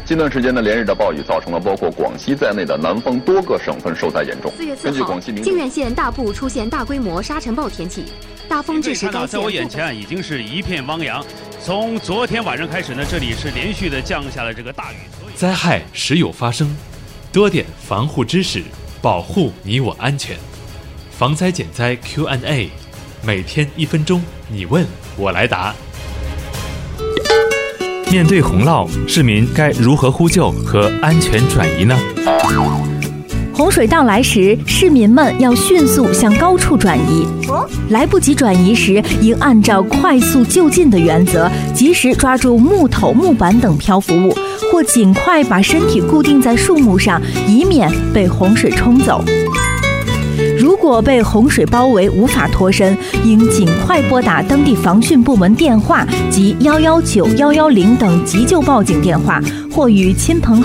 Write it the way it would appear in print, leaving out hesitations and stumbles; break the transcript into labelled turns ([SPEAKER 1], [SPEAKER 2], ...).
[SPEAKER 1] 近段时间呢，连日的暴雨造成了包括广西在内的南方多个省份受灾严重。
[SPEAKER 2] 4月4号，靖远县大部出现大规模沙尘暴天气，大风致使该县。
[SPEAKER 3] 在我眼前已经是一片汪洋。从昨天晚上开始呢，这里是连续的降下了这个大雨。
[SPEAKER 4] 灾害时有发生，多点防护知识，保护你我安全。防灾减灾 Q&A， 每天1分钟，你问我来答。面对洪涝，市民该如何呼救和安全转移呢？
[SPEAKER 5] 洪水到来时，市民们要迅速向高处转移。来不及转移时，应按照快速就近的原则，及时抓住木头、木板等漂浮物，或尽快把身体固定在树木上，以免被洪水冲走。如果被洪水包围无法脱身，应尽快拨打当地防汛部门电话及119、110等急救报警电话，或与亲朋